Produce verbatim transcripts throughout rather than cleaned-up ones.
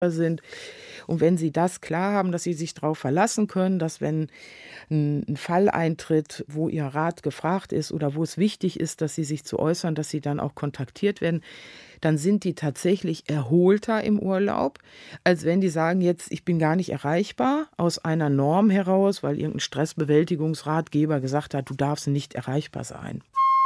sind. Und wenn Sie das klar haben, dass Sie sich darauf verlassen können, dass wenn ein, ein Fall eintritt, wo Ihr Rat gefragt ist oder wo es wichtig ist, dass Sie sich zu äußern, dass Sie dann auch kontaktiert werden, dann sind die tatsächlich erholter im Urlaub, als wenn die sagen, jetzt, ich bin gar nicht erreichbar, aus einer Norm heraus, weil irgendein Stressbewältigungsratgeber gesagt hat, du darfst nicht erreichbar sein.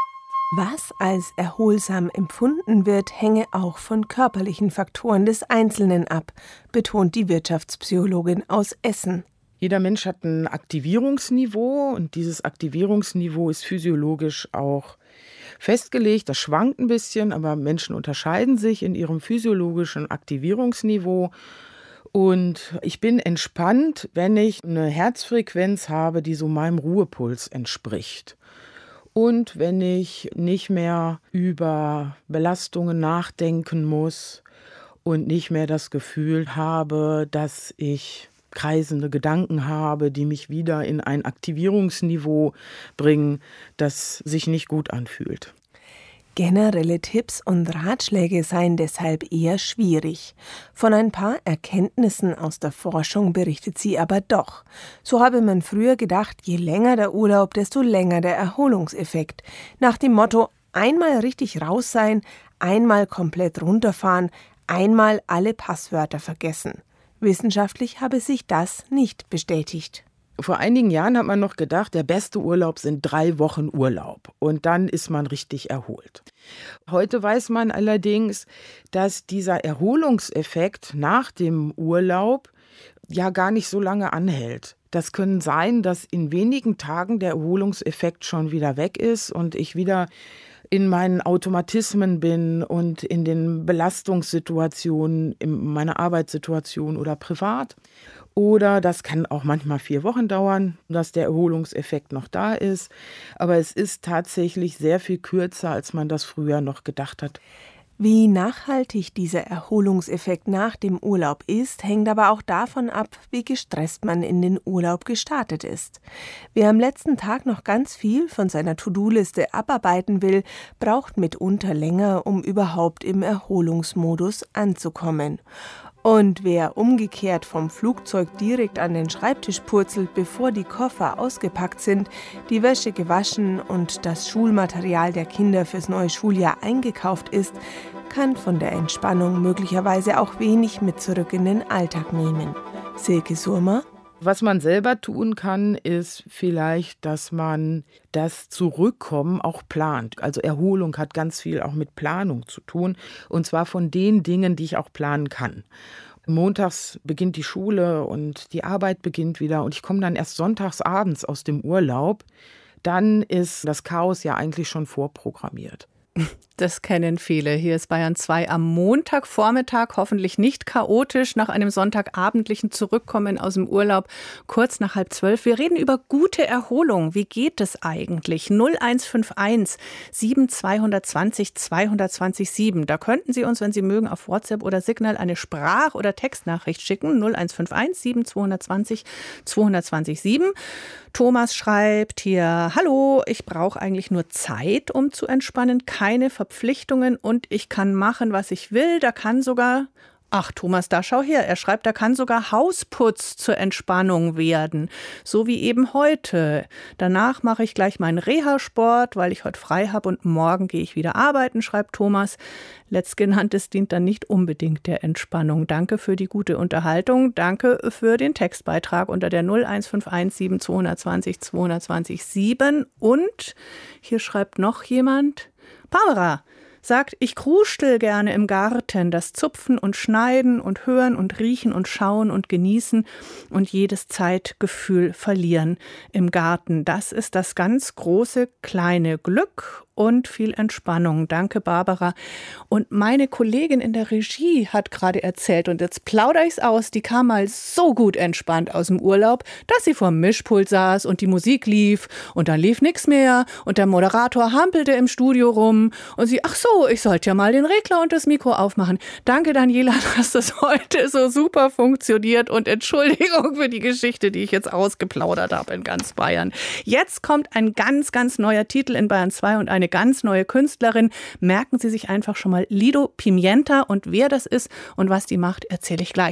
Was als erholsam empfunden wird, hänge auch von körperlichen Faktoren des Einzelnen ab, betont die Wirtschaftspsychologin aus Essen. Jeder Mensch hat ein Aktivierungsniveau und dieses Aktivierungsniveau ist physiologisch auch festgelegt. Das schwankt ein bisschen, aber Menschen unterscheiden sich in ihrem physiologischen Aktivierungsniveau. Und ich bin entspannt, wenn ich eine Herzfrequenz habe, die so meinem Ruhepuls entspricht. Und wenn ich nicht mehr über Belastungen nachdenken muss und nicht mehr das Gefühl habe, dass ich kreisende Gedanken habe, die mich wieder in ein Aktivierungsniveau bringen, das sich nicht gut anfühlt. Generelle Tipps und Ratschläge seien deshalb eher schwierig. Von ein paar Erkenntnissen aus der Forschung berichtet sie aber doch. So habe man früher gedacht, je länger der Urlaub, desto länger der Erholungseffekt. Nach dem Motto, einmal richtig raus sein, einmal komplett runterfahren, einmal alle Passwörter vergessen. Wissenschaftlich habe sich das nicht bestätigt. Vor einigen Jahren hat man noch gedacht, der beste Urlaub sind drei Wochen Urlaub und dann ist man richtig erholt. Heute weiß man allerdings, dass dieser Erholungseffekt nach dem Urlaub ja gar nicht so lange anhält. Das können sein, dass in wenigen Tagen der Erholungseffekt schon wieder weg ist und ich wieder in meinen Automatismen bin und in den Belastungssituationen, in meiner Arbeitssituation oder privat. Oder das kann auch manchmal vier Wochen dauern, dass der Erholungseffekt noch da ist. Aber es ist tatsächlich sehr viel kürzer, als man das früher noch gedacht hat. Wie nachhaltig dieser Erholungseffekt nach dem Urlaub ist, hängt aber auch davon ab, wie gestresst man in den Urlaub gestartet ist. Wer am letzten Tag noch ganz viel von seiner To-Do-Liste abarbeiten will, braucht mitunter länger, um überhaupt im Erholungsmodus anzukommen. Und wer umgekehrt vom Flugzeug direkt an den Schreibtisch purzelt, bevor die Koffer ausgepackt sind, die Wäsche gewaschen und das Schulmaterial der Kinder fürs neue Schuljahr eingekauft ist, kann von der Entspannung möglicherweise auch wenig mit zurück in den Alltag nehmen. Silke Surmer. Was man selber tun kann, ist vielleicht, dass man das Zurückkommen auch plant. Also Erholung hat ganz viel auch mit Planung zu tun. Und zwar von den Dingen, die ich auch planen kann. Montags beginnt die Schule und die Arbeit beginnt wieder. Und ich komme dann erst sonntags abends aus dem Urlaub. Dann ist das Chaos ja eigentlich schon vorprogrammiert. Das kennen viele. Hier ist Bayern zwei am Montagvormittag, hoffentlich nicht chaotisch, nach einem sonntagabendlichen Zurückkommen aus dem Urlaub, kurz nach halb zwölf. Wir reden über gute Erholung. Wie geht es eigentlich? null eins fünf eins sieben zwei zwei null zwei zwei null sieben. Da könnten Sie uns, wenn Sie mögen, auf WhatsApp oder Signal eine Sprach- oder Textnachricht schicken. null eins fünf eins sieben zwei zwei null zwei zwei null sieben. Thomas schreibt hier, hallo, ich brauche eigentlich nur Zeit, um zu entspannen, keine Verpflichtungen und ich kann machen, was ich will. Da kann sogar, ach Thomas, da schau her, er schreibt, da kann sogar Hausputz zur Entspannung werden, so wie eben heute. Danach mache ich gleich meinen Reha-Sport, weil ich heute frei habe und morgen gehe ich wieder arbeiten, schreibt Thomas. Letztgenanntes dient dann nicht unbedingt der Entspannung. Danke für die gute Unterhaltung. Danke für den Textbeitrag unter der null eins fünf eins sieben zwei zwei null zwei zwei null sieben. Und hier schreibt noch jemand, Barbara sagt, ich krustel gerne im Garten, das Zupfen und Schneiden und Hören und Riechen und Schauen und Genießen und jedes Zeitgefühl verlieren im Garten. Das ist das ganz große, kleine Glück und viel Entspannung. Danke, Barbara. Und meine Kollegin in der Regie hat gerade erzählt, und jetzt plaudere ich es aus, die kam mal so gut entspannt aus dem Urlaub, dass sie vor dem Mischpult saß und die Musik lief und dann lief nichts mehr und der Moderator hampelte im Studio rum und sie, ach so, ich sollte ja mal den Regler und das Mikro aufmachen. Danke, Daniela, dass das heute so super funktioniert und Entschuldigung für die Geschichte, die ich jetzt ausgeplaudert habe in ganz Bayern. Jetzt kommt ein ganz, ganz neuer Titel in Bayern zwei und eine ganz neue Künstlerin. Merken Sie sich einfach schon mal Lido Pimienta und wer das ist und was die macht, erzähle ich gleich.